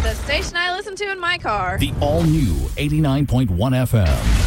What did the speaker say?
the station I listen to in my car. The all-new 89.1 FM.